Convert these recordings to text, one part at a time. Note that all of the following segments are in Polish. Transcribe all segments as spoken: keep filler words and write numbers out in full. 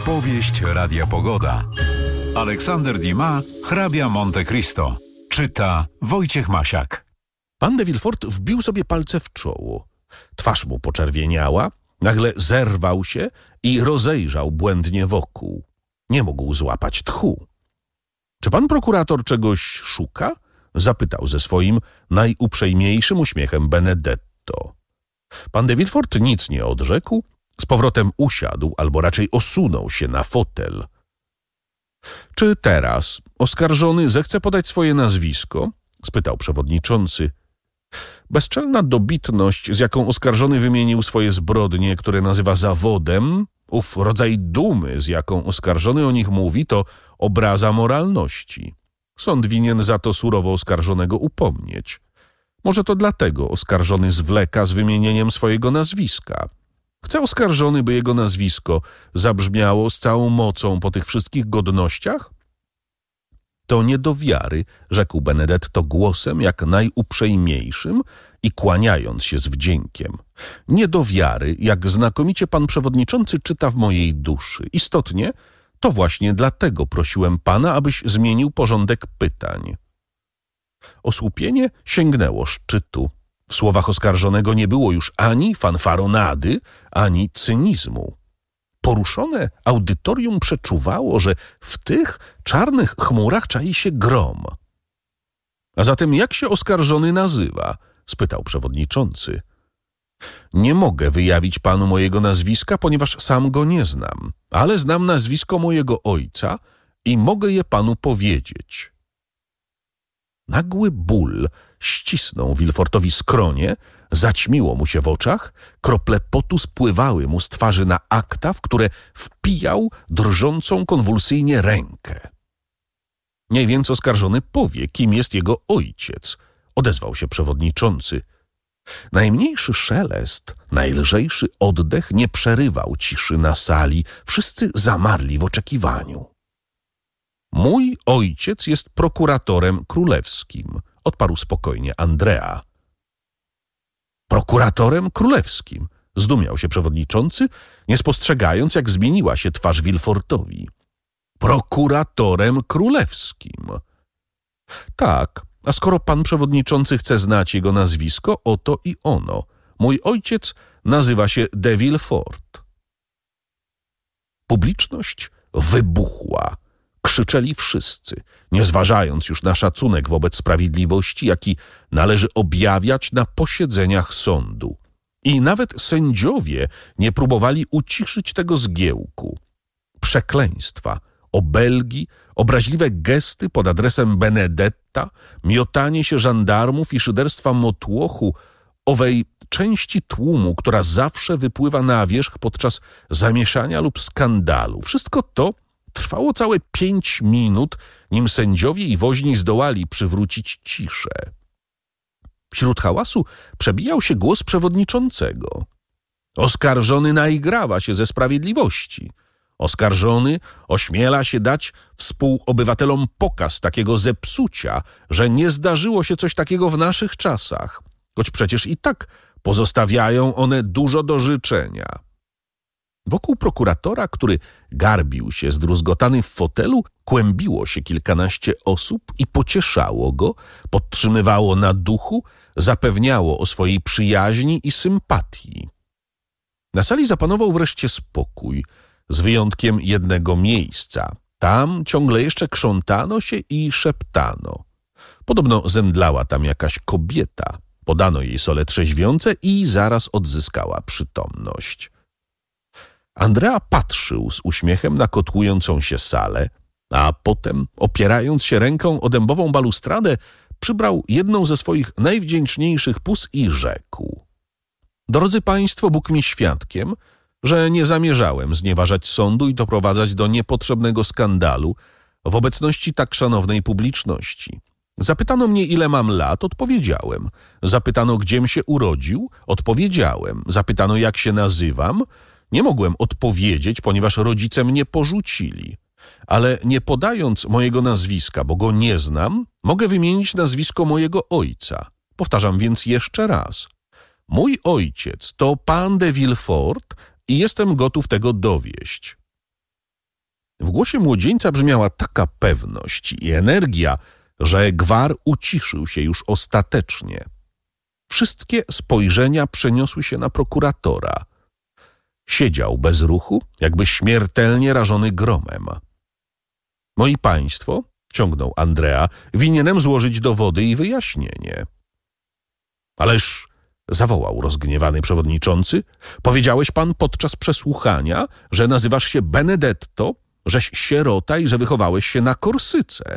Powieść Radia Pogoda. Aleksander Dumas, hrabia Monte Cristo. Czyta Wojciech Masiak. Pan de Villefort wbił sobie palce w czoło. Twarz mu poczerwieniała, nagle zerwał się i rozejrzał błędnie wokół. Nie mógł złapać tchu. Czy pan prokurator czegoś szuka? Zapytał ze swoim najuprzejmiejszym uśmiechem Benedetto. Pan de Villefort nic nie odrzekł, z powrotem usiadł, albo raczej osunął się na fotel. Czy teraz oskarżony zechce podać swoje nazwisko? Spytał przewodniczący. Bezczelna dobitność, z jaką oskarżony wymienił swoje zbrodnie, które nazywa zawodem, ów rodzaj dumy, z jaką oskarżony o nich mówi, to obraza moralności. Sąd winien za to surowo oskarżonego upomnieć. Może to dlatego oskarżony zwleka z wymienieniem swojego nazwiska. Chce oskarżony, by jego nazwisko zabrzmiało z całą mocą po tych wszystkich godnościach? To nie do wiary, rzekł Benedetto głosem jak najuprzejmiejszym i kłaniając się z wdziękiem. Nie do wiary, jak znakomicie pan przewodniczący czyta w mojej duszy. Istotnie, to właśnie dlatego prosiłem pana, abyś zmienił porządek pytań. Osłupienie sięgnęło szczytu. W słowach oskarżonego nie było już ani fanfaronady, ani cynizmu. Poruszone audytorium przeczuwało, że w tych czarnych chmurach czai się grom. A zatem jak się oskarżony nazywa? Spytał przewodniczący. Nie mogę wyjawić panu mojego nazwiska, ponieważ sam go nie znam, ale znam nazwisko mojego ojca i mogę je panu powiedzieć. Nagły ból ścisnął Villefortowi skronie, zaćmiło mu się w oczach, krople potu spływały mu z twarzy na akta, w które wpijał drżącą konwulsyjnie rękę. Niech więc oskarżony powie, kim jest jego ojciec, odezwał się przewodniczący. Najmniejszy szelest, najlżejszy oddech nie przerywał ciszy na sali, wszyscy zamarli w oczekiwaniu. Mój ojciec jest prokuratorem królewskim, odparł spokojnie Andrea. Prokuratorem królewskim, zdumiał się przewodniczący, nie spostrzegając, jak zmieniła się twarz Villefortowi. Prokuratorem królewskim. Tak, a skoro pan przewodniczący chce znać jego nazwisko, oto i ono. Mój ojciec nazywa się de Villefort. Publiczność wybuchła. Krzyczeli wszyscy, nie zważając już na szacunek wobec sprawiedliwości, jaki należy objawiać na posiedzeniach sądu. I nawet sędziowie nie próbowali uciszyć tego zgiełku. Przekleństwa, obelgi, obraźliwe gesty pod adresem Benedetta, miotanie się żandarmów i szyderstwa motłochu, owej części tłumu, która zawsze wypływa na wierzch podczas zamieszania lub skandalu. Wszystko to trwało całe pięć minut, nim sędziowie i woźni zdołali przywrócić ciszę. Wśród hałasu przebijał się głos przewodniczącego. Oskarżony naigrawa się ze sprawiedliwości. Oskarżony ośmiela się dać współobywatelom pokaz takiego zepsucia, że nie zdarzyło się coś takiego w naszych czasach, choć przecież i tak pozostawiają one dużo do życzenia. Wokół prokuratora, który garbił się zdruzgotany w fotelu, kłębiło się kilkanaście osób i pocieszało go, podtrzymywało na duchu, zapewniało o swojej przyjaźni i sympatii. Na sali zapanował wreszcie spokój, z wyjątkiem jednego miejsca. Tam ciągle jeszcze krzątano się i szeptano. Podobno zemdlała tam jakaś kobieta. Podano jej sole trzeźwiące i zaraz odzyskała przytomność. Andrea patrzył z uśmiechem na kotłującą się salę, a potem, opierając się ręką o dębową balustradę, przybrał jedną ze swoich najwdzięczniejszych pós i rzekł. Drodzy państwo, Bóg mi świadkiem, że nie zamierzałem znieważać sądu i doprowadzać do niepotrzebnego skandalu w obecności tak szanownej publiczności. Zapytano mnie, ile mam lat, odpowiedziałem. Zapytano, gdziem się urodził, odpowiedziałem. Zapytano, jak się nazywam. Nie mogłem odpowiedzieć, ponieważ rodzice mnie porzucili. Ale nie podając mojego nazwiska, bo go nie znam, mogę wymienić nazwisko mojego ojca. Powtarzam więc jeszcze raz. Mój ojciec to pan de Villefort i jestem gotów tego dowieść. W głosie młodzieńca brzmiała taka pewność i energia, że gwar uciszył się już ostatecznie. Wszystkie spojrzenia przeniosły się na prokuratora. Siedział bez ruchu, jakby śmiertelnie rażony gromem. Moi państwo, ciągnął Andrea, winienem złożyć dowody i wyjaśnienie. Ależ, zawołał rozgniewany przewodniczący, powiedziałeś pan podczas przesłuchania, że nazywasz się Benedetto, żeś sierota i że wychowałeś się na Korsyce.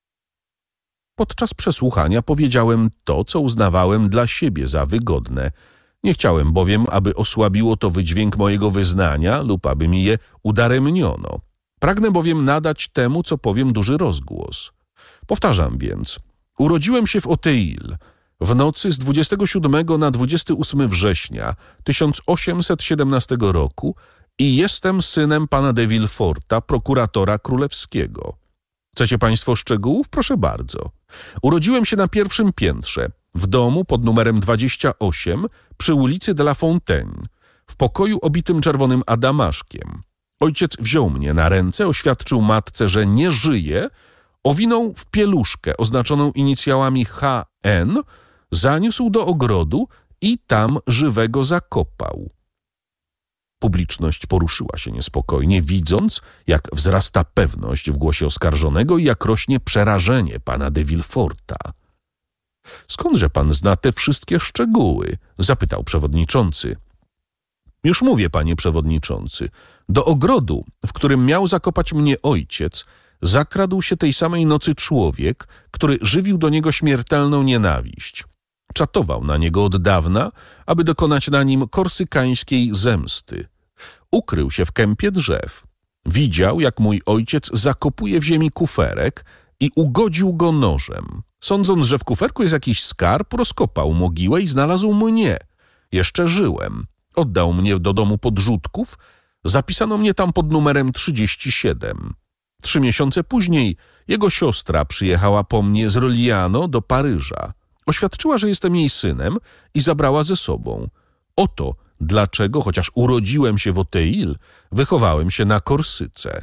Podczas przesłuchania powiedziałem to, co uznawałem dla siebie za wygodne. Nie chciałem bowiem, aby osłabiło to wydźwięk mojego wyznania lub aby mi je udaremniono. Pragnę bowiem nadać temu, co powiem, duży rozgłos. Powtarzam więc, urodziłem się w Auteuil w nocy z dwudziestego siódmego na dwudziestego ósmego września tysiąc osiemset siedemnastego roku i jestem synem pana de Villeforta, prokuratora królewskiego. Chcecie państwo szczegółów? Proszę bardzo. Urodziłem się na pierwszym piętrze, w domu pod numerem dwadzieścia osiem przy ulicy de la Fontaine, w pokoju obitym czerwonym adamaszkiem. Ojciec wziął mnie na ręce, oświadczył matce, że nie żyje, owinął w pieluszkę oznaczoną inicjałami H N, zaniósł do ogrodu i tam żywego zakopał. Publiczność poruszyła się niespokojnie, widząc, jak wzrasta pewność w głosie oskarżonego i jak rośnie przerażenie pana de Villeforta. Skądże pan zna te wszystkie szczegóły? Zapytał przewodniczący. Już mówię, panie przewodniczący. Do ogrodu, w którym miał zakopać mnie ojciec, zakradł się tej samej nocy człowiek, który żywił do niego śmiertelną nienawiść. Czatował na niego od dawna, aby dokonać na nim korsykańskiej zemsty. Ukrył się w kępie drzew. Widział, jak mój ojciec zakopuje w ziemi kuferek i ugodził go nożem. Sądząc, że w kuferku jest jakiś skarb, rozkopał mogiłę i znalazł mnie. Jeszcze żyłem. Oddał mnie do domu podrzutków. Zapisano mnie tam pod numerem trzydzieści siedem. Trzy miesiące później jego siostra przyjechała po mnie z Rogliano do Paryża. Oświadczyła, że jestem jej synem i zabrała ze sobą. Oto dlaczego, chociaż urodziłem się w Auteuil, wychowałem się na Korsyce.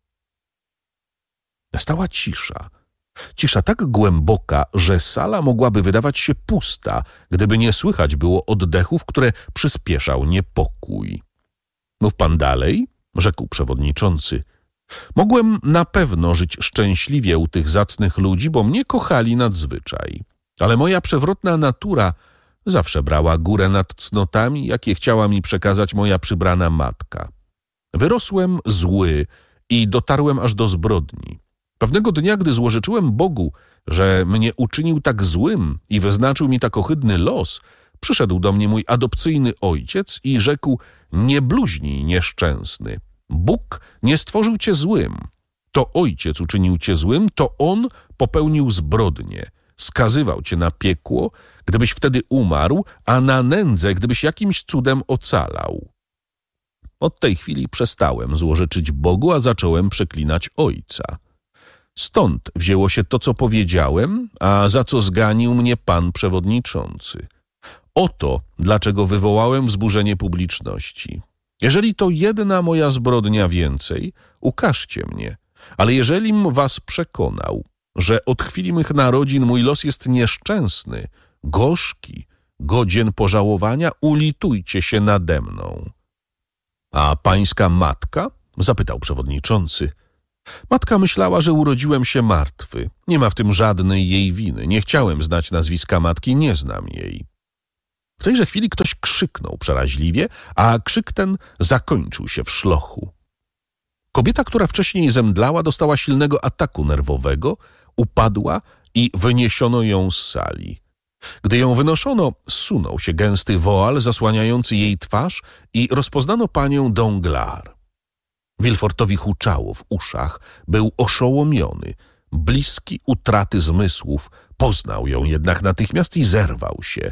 Nastała cisza. Cisza tak głęboka, że sala mogłaby wydawać się pusta, gdyby nie słychać było oddechów, które przyspieszał niepokój. Mów pan dalej, rzekł przewodniczący. Mogłem na pewno żyć szczęśliwie u tych zacnych ludzi, bo mnie kochali nadzwyczaj. Ale moja przewrotna natura zawsze brała górę nad cnotami, jakie chciała mi przekazać moja przybrana matka. Wyrosłem zły i dotarłem aż do zbrodni. Pewnego dnia, gdy złorzeczyłem Bogu, że mnie uczynił tak złym i wyznaczył mi tak ohydny los, przyszedł do mnie mój adopcyjny ojciec i rzekł: nie bluźnij, nieszczęsny. Bóg nie stworzył cię złym. To ojciec uczynił cię złym, to on popełnił zbrodnię. Skazywał cię na piekło, gdybyś wtedy umarł, a na nędzę, gdybyś jakimś cudem ocalał. Od tej chwili przestałem złorzeczyć Bogu, a zacząłem przeklinać ojca. Stąd wzięło się to, co powiedziałem, a za co zganił mnie pan przewodniczący. Oto dlaczego wywołałem wzburzenie publiczności. Jeżeli to jedna moja zbrodnia więcej, ukażcie mnie, ale jeżelim was przekonał, że od chwili mych narodzin mój los jest nieszczęsny, gorzki, godzien pożałowania, ulitujcie się nade mną. A pańska matka? Zapytał przewodniczący. Matka myślała, że urodziłem się martwy. Nie ma w tym żadnej jej winy. Nie chciałem znać nazwiska matki, nie znam jej. W tejże chwili ktoś krzyknął przeraźliwie, a krzyk ten zakończył się w szlochu. Kobieta, która wcześniej zemdlała, dostała silnego ataku nerwowego, upadła i wyniesiono ją z sali. Gdy ją wynoszono, zsunął się gęsty woal zasłaniający jej twarz i rozpoznano panią Danglars. Villefortowi huczało w uszach, był oszołomiony, bliski utraty zmysłów, poznał ją jednak natychmiast i zerwał się.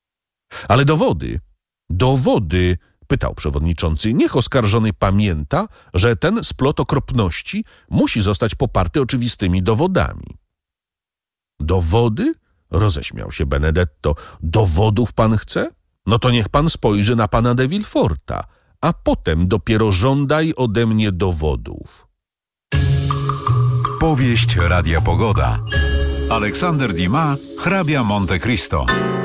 Ale dowody, dowody, pytał przewodniczący, niech oskarżony pamięta, że ten splot okropności musi zostać poparty oczywistymi dowodami. Dowody? Roześmiał się Benedetto. Dowodów pan chce? No to niech pan spojrzy na pana de Villeforta, a potem dopiero żądaj ode mnie dowodów. Powieść Radia Pogoda. Aleksander Dumas, hrabia Monte Cristo.